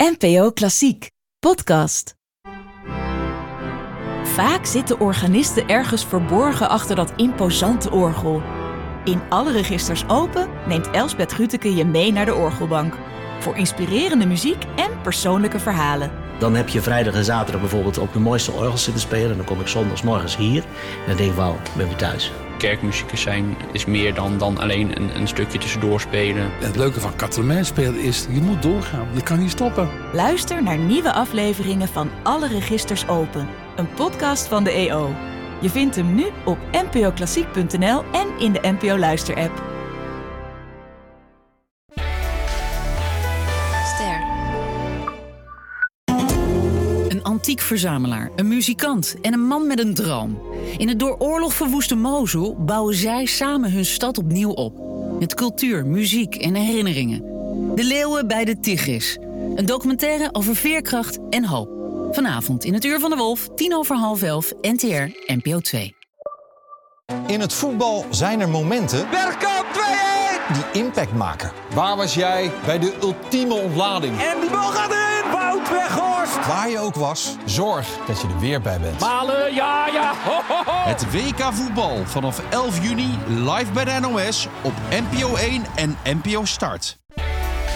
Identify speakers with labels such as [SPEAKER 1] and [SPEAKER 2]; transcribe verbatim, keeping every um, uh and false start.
[SPEAKER 1] N P O Klassiek, podcast. Vaak zitten organisten ergens verborgen achter dat imposante orgel. In Alle Registers Open neemt Elsbeth Grütke je mee naar de orgelbank. Voor inspirerende muziek en persoonlijke verhalen.
[SPEAKER 2] Dan heb je vrijdag en zaterdag bijvoorbeeld op de mooiste orgels zitten spelen. En dan kom ik zondagsmorgens hier en dan denk ik, wauw, ik ben weer thuis.
[SPEAKER 3] Kerkmuziek zijn is meer dan, dan alleen een, een stukje tussendoor spelen.
[SPEAKER 4] Het leuke van Quatre-Mains spelen is, je moet doorgaan. Je kan niet stoppen.
[SPEAKER 1] Luister naar nieuwe afleveringen van Alle Registers Open. Een podcast van de E O. Je vindt hem nu op n p o klassiek punt n l en in de N P O Luister-app.
[SPEAKER 5] Een antiek verzamelaar, een muzikant en een man met een droom. In het door oorlog verwoeste Mosul bouwen zij samen hun stad opnieuw op. Met cultuur, muziek en herinneringen. De leeuwen bij de Tigris. Een documentaire over veerkracht en hoop. Vanavond in het Uur van de Wolf, tien over half elf, N T R, N P O twee.
[SPEAKER 6] In het voetbal zijn er momenten
[SPEAKER 7] Bergkamp twee-een!
[SPEAKER 6] die impact maken.
[SPEAKER 7] Waar was jij bij de ultieme ontlading? En die bal gaat erin! Wout Weghorst!
[SPEAKER 6] Waar je ook was, zorg dat je er weer bij bent.
[SPEAKER 7] Malen, ja, ja! Ho, ho, ho.
[SPEAKER 8] Het W K voetbal vanaf elf juni live bij de N O S op N P O één en N P O Start.